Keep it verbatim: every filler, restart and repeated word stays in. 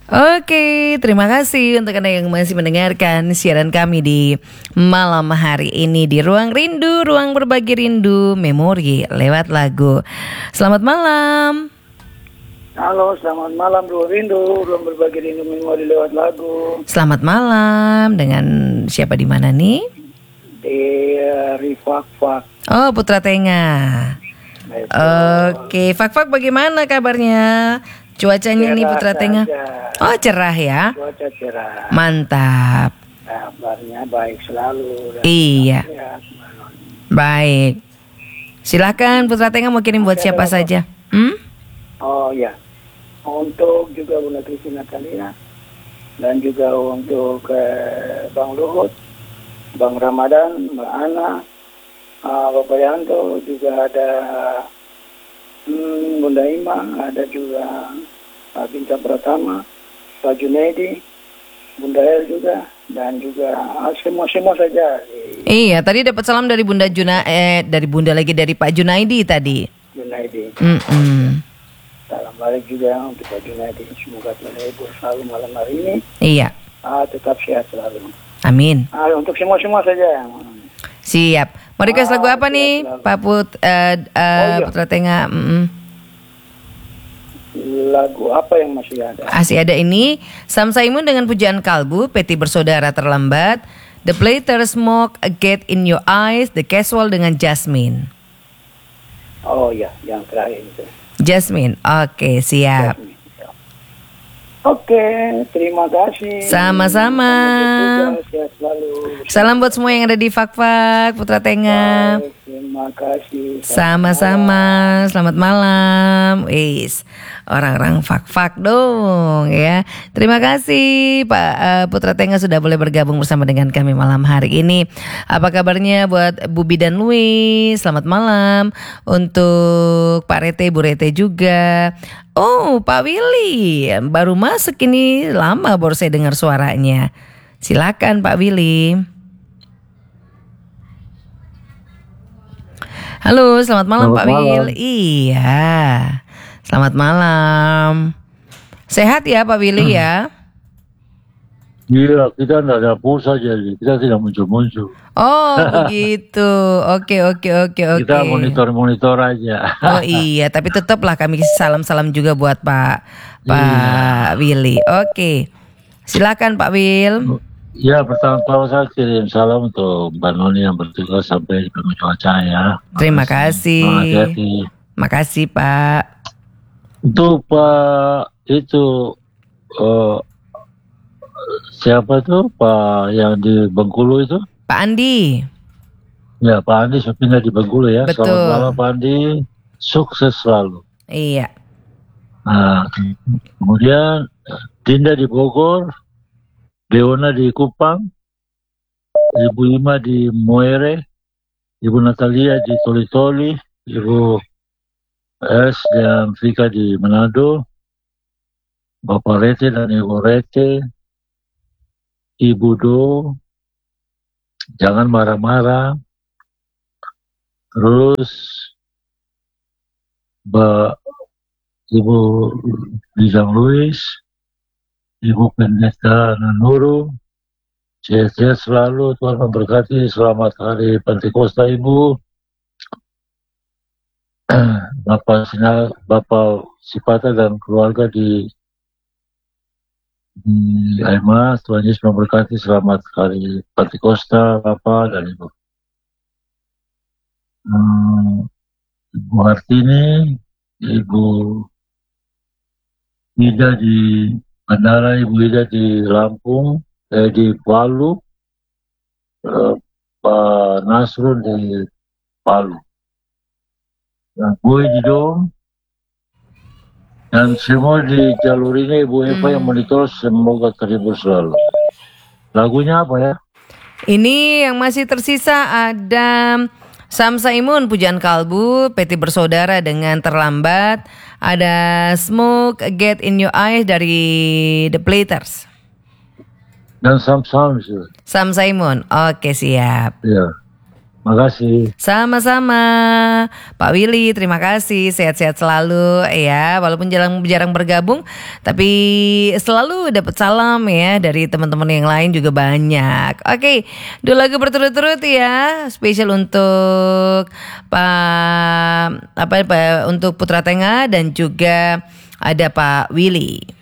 Oke, terima kasih untuk Anda yang masih mendengarkan siaran kami di malam hari ini di Ruang Rindu, Ruang Berbagi Rindu, Memori lewat lagu. Selamat malam. Halo, selamat malam Ruang Rindu, Ruang Berbagi Rindu, Memori lewat lagu. Selamat malam, dengan siapa di mana nih? Dari Fak-Fak. Oh, Putra Tengah. Betul. Oke, Fak-Fak bagaimana kabarnya? Cuacanya nih Putra Tengah. Oh, cerah ya. Cuaca cerah. Mantap. Kabarnya baik selalu. Iya. Ya, baik. Silakan Putra Tengah mau kirim buat siapa saja? Hmm? Oh ya. Untuk juga Bunda Kristi Natalia dan juga untuk eh, Bang Luhut, Bang Ramadan, Mbak Ana, uh, Bapak Yanto, juga ada Hmm, Bunda Ima, ada juga Pak Bintang Pratama, Pak Junaidi, Bunda El juga, dan juga ah, semua-semua saja. Iya, tadi dapat salam dari Bunda Juna, eh dari Bunda lagi dari Pak Junaidi tadi. Junaidi. Mm-mm. Salam balik juga untuk Pak Junaidi. Semoga Tuhan hibur selalu malam hari ini. Iya. Ah, tetap sehat selalu. Amin. Ah, untuk semua-semua saja. Siap. Mau request lagu apa nih, Pak Put, uh, uh, oh, iya. Putra Tengah? Mm-mm. Lagu apa yang masih ada? Masih ada ini, Sam Saimun dengan Pujaan Kalbu, Peti Bersaudara Terlambat, The Plater Smoke, A Gate in Your Eyes, The Casual dengan Jasmine. Oh ya, yang terakhir itu. Jasmine, oke, siap. Jasmine. Oke, terima kasih. Sama-sama. Sehat selalu. Salam buat semua yang ada di Fak-Fak, Putra Tengah. Baik, terima kasih. Sama-sama. Selamat malam. Wis, orang-orang Fak-Fak dong ya. Terima kasih Pak uh, Putra Tengah sudah boleh bergabung bersama dengan kami malam hari ini. Apa kabarnya buat Bubi dan Louis? Selamat malam. Untuk Pak Rete, Bu Rete juga. Oh, Pak Willy, baru masuk ini, lama baru saya dengar suaranya. Silakan Pak Willy. Halo, selamat malam selamat Pak Willy. Iya, selamat malam. Sehat ya Pak Willy ya? Iya, kita tidak ada pulsa jadi kita tidak muncul-muncul. Oh begitu, oke oke oke oke. Kita monitor-monitor aja. Oh iya, tapi tetaplah kami salam-salam juga buat Pak Pak iya. Willy. Oke, silakan Pak Will. Ya, pertama-tama saya kirim salam untuk Mbak Noni yang bertugas sampai di cuaca ya. Terima kasih. Terima kasih Pak. Untuk Pak itu. Uh, Siapa tuh Pak yang di Bengkulu itu? Pak Andi. Ya Pak Andi pindah di Bengkulu ya. Betul. Selamat malam Pak Andi. Sukses selalu. Iya. Nah, kemudian Dinda di Bogor, Deona di Kupang, Ibu Ima di Moere, Ibu Natalia di Toli-Toli, Ibu S dan Vika di Manado, Bapak Rete dan Ibu Rete, Ibu Do, jangan marah-marah. Terus Mbak Ibu Dijang Louis, Ibu Pendeta Nanuru, sehat-sehat selalu, Tuhan memberkati. Selamat hari Pentakosta Ibu. Bapak Sinar, Bapak Sipata dan keluarga di di Aima, Tuhan Yesus memberkati. Selamat hari Pentakosta Bapak dan Ibu. Hmm, Ibu Hartini, Ibu Ida di Bandara, Ibu Ida di Lampung, eh, di Palu, eh, Pak Nasrun di Palu, dan gue di Dom. Dan semua di jalur ini Ibu Eva hmm. yang monitor, semoga terhibur selalu. Lagunya apa ya? Ini yang masih tersisa ada Sam Saimun, Pujaan Kalbu, Peti Bersaudara dengan Terlambat, ada Smoke, A Gate in Your Eyes dari The Platers. Dan Sam Sam sih. Sam Saimun, oke siap. Ya. Makasih. Sama-sama Pak Willy, terima kasih, sehat-sehat selalu ya. Walaupun jarang jarang bergabung, tapi selalu dapat salam ya dari teman-teman yang lain juga banyak. Oke, dua lagu berturut-turut ya, spesial untuk Pak apa Pak untuk Putra Tengah dan juga ada Pak Willy.